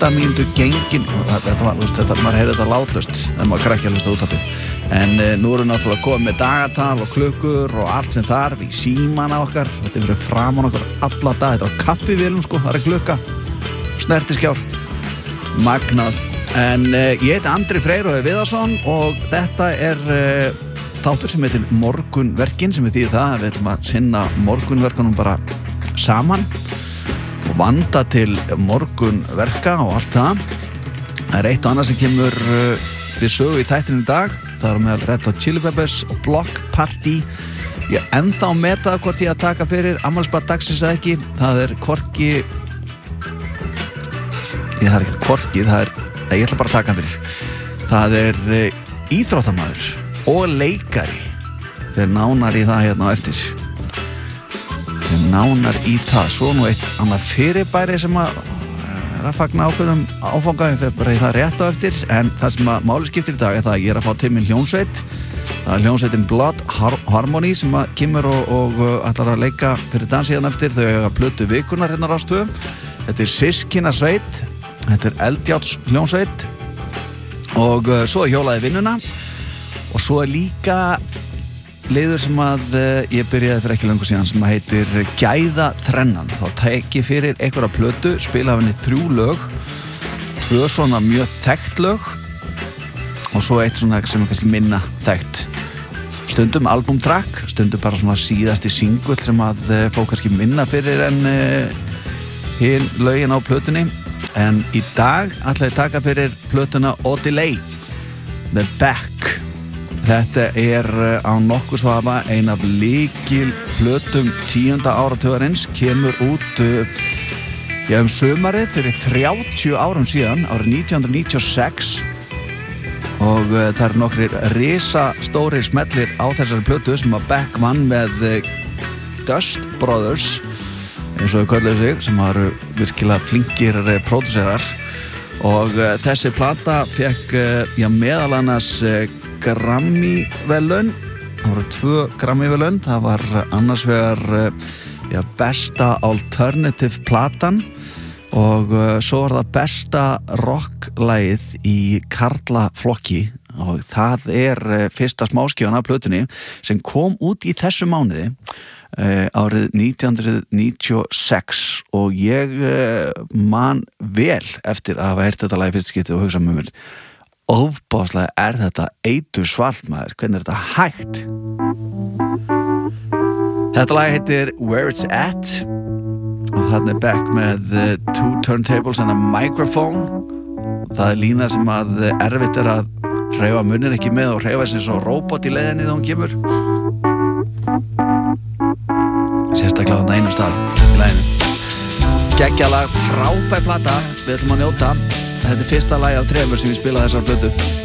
8 mínútur gengin. Þetta maður heyrði þetta látlaust en maður krakki að hlusta útvarpið. En nú erum náttúrulega komið með dagatal og klukkur og allt sem þarf í símana okkar. Þetta er fyrir framan okkur alla dag. Þetta er á kaffivélum sko, það er klukka, snertiskjár, magnað. En ég heiti Andri Freyr Viðarsson og þetta er þáttur sem heitir Morgunverkin, sem þýðir það að við ætlum að sinna morgunverkunum bara saman og vanda til morgunverka og allt það. Það er eitt og annað sem kemur við sögu í þættinu í dag. Það er meðal Red Hot Chili Peppers og Block Party. Ég ennþá metað hvort ég að taka fyrir afmælisbarn dagsins eða ekki. Það er hvorki það er ekkert hvorki, ég ætla bara að taka hann fyrir. Það er íþróttamaður og leikari. Þeir nánar í það hérna á eftir. Þeir nánar í það. Svo nú eitt annað fyrirbæri sem að fagna ákveðum áfangaði þegar bara í það rétt á eftir. En það sem að máli skiptir í dag er það að ég er að fá til minn hljómsveit. Það er hljómsveitin Blood Harmony sem að kemur og ætlar að leika fyrir dans hérna eftir. Þau eiga plötu vikunar hérna á Rás 2. Þetta er systkinasveit. Þetta er Eldjáts hljómsveit. Og svo hjólaði vinnuna. Og svo er líka liður sem að ég byrjaði fyrir ekki löngu síðan sem að heitir Gæðaþrennan. Þá tek ég fyrir einhverja plötu, spila af henni 3 lög, 2 svona mjög þekkt lög og svo eitt svona sem er kannski minna þekkt. Stundum albumtrack, stundum bara svona síðasti singull sem að fá kannski minna fyrir en hinn lögin á plötunni. En í dag ætla ég taka fyrir plötuna Odelay með Beck. Þetta er á nokkurs vafa ein af lykil plötum 10. áratugarins, kemur út sumarið fyrir 30 árum síðan, árið 1996 og það eru nokkrir risastórir smellir á þessari plötu sem að Beck vann með Dust Brothers, eins og þau kölluðu sig, sem eru virkilega flinkir pródúserar og þessi plata fekk meðal annars Grammy-verðlaun. Það voru 2 Grammy-verðlaun. Það var annars vegar besta alternative platan og svo var það besta rocklagið í karlaflokki og það er fyrsta smáskífan af plötunni sem kom út í þessu mánuði árið 1996 og ég man vel eftir að hafa heyrt þetta lagi fyrst skiptið og hugsa með mér ofbáslega er þetta eitur svalt maður, hvernig er þetta hægt? Þetta lag heitir Where It's At og þarna er Beck með 2 turntables and a microphone. Það er lína sem að erfitt er að hreyfa munnin ekki með og hreyfa sér svo robot í leiðinni þegar hún kemur. Sérstaklega á einum stað í laginu. Geggjalag, frábær plata, við ætlum að njóta. Þetta er fyrsta lagi af 3 sem ég spilaði þessar plötu.